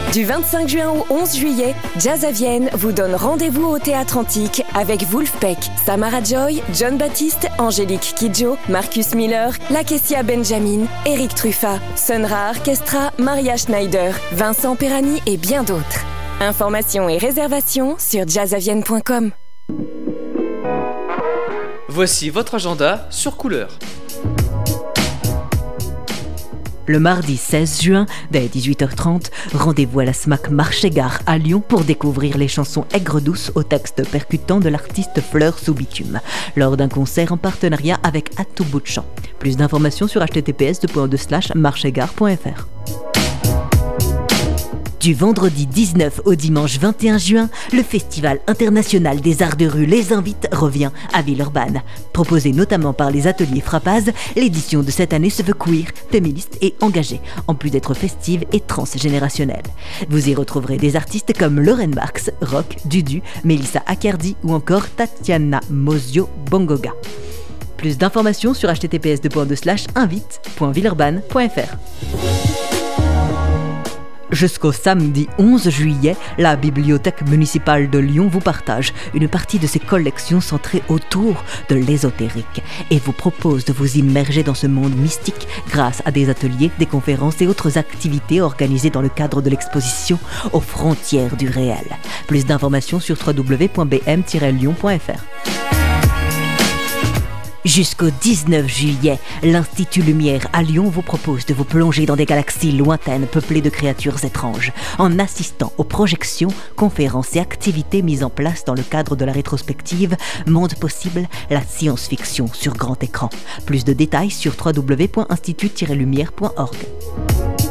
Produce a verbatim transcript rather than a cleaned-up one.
Du vingt-cinq juin au onze juillet, Jazz à Vienne vous donne rendez-vous au Théâtre Antique avec Wolfpack, Samara Joy, John Baptiste, Angélique Kidjo, Marcus Miller, Lakecia Benjamin, Eric Truffat, Sunra Orchestra, Maria Schneider, Vincent Perani et bien d'autres. Informations et réservations sur jazz à vienne point com. Voici votre agenda sur Couleur. Le mardi seize juin, dès dix-huit heures trente, rendez-vous à la SMAC Marché-Gare à Lyon pour découvrir les chansons aigres-douces au texte percutant de l'artiste Fleur sous bitume, lors d'un concert en partenariat avec À tout bout de champ. Plus d'informations sur h t t p s slash marchegare point f r. Du vendredi dix-neuf au dimanche vingt et un juin, le Festival international des arts de rue Les Invites revient à Villeurbanne. Proposé notamment par les ateliers Frappaz, l'édition de cette année se veut queer, féministe et engagée, en plus d'être festive et transgénérationnelle. Vous y retrouverez des artistes comme Lauren Marx, Rock, Dudu, Melissa Accardi ou encore Tatiana Mosio Bongoga. Plus d'informations sur h t t p s slash invite point villeurbanne point f r. Jusqu'au samedi onze juillet, la Bibliothèque municipale de Lyon vous partage une partie de ses collections centrées autour de l'ésotérique et vous propose de vous immerger dans ce monde mystique grâce à des ateliers, des conférences et autres activités organisées dans le cadre de l'exposition Aux frontières du réel. Plus d'informations sur w w w point b m tiret lyon point f r. Jusqu'au dix-neuf juillet, l'Institut Lumière à Lyon vous propose de vous plonger dans des galaxies lointaines peuplées de créatures étranges, en assistant aux projections, conférences et activités mises en place dans le cadre de la rétrospective Monde possible, la science-fiction sur grand écran. Plus de détails sur w w w point institut tiret lumière point org.